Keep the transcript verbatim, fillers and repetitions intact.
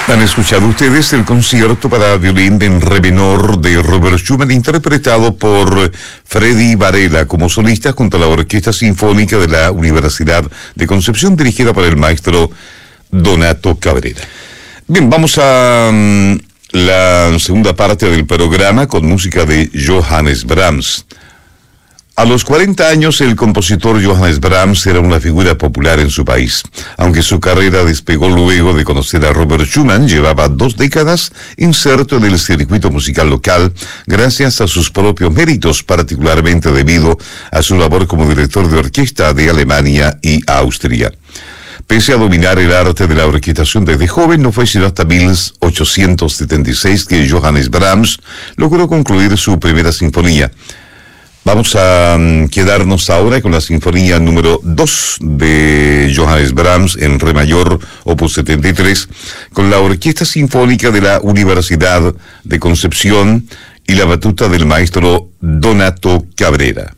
Han escuchado ustedes el concierto para violín en re menor de Robert Schumann, interpretado por Freddy Varela como solista junto a la Orquesta Sinfónica de la Universidad de Concepción, dirigida por el maestro Donato Cabrera. Bien, vamos a um, la segunda parte del programa con música de Johannes Brahms. A los cuarenta años, el compositor Johannes Brahms era una figura popular en su país. Aunque su carrera despegó luego de conocer a Robert Schumann, llevaba dos décadas inserto en el circuito musical local gracias a sus propios méritos, particularmente debido a su labor como director de orquesta de Alemania y Austria. Pese a dominar el arte de la orquestación desde joven, no fue sino hasta mil ochocientos setenta y seis que Johannes Brahms logró concluir su primera sinfonía. Vamos a um, quedarnos ahora con la sinfonía número dos de Johannes Brahms en re mayor, opus setenta y tres, con la Orquesta Sinfónica de la Universidad de Concepción y la batuta del maestro Donato Cabrera.